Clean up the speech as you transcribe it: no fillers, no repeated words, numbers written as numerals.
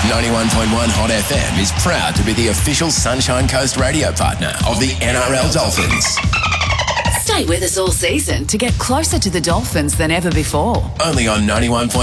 91.1 Hot FM is proud to be the official Sunshine Coast radio partner of the NRL Dolphins. Stay with us all season to get closer to the Dolphins than ever before. Only on 91.1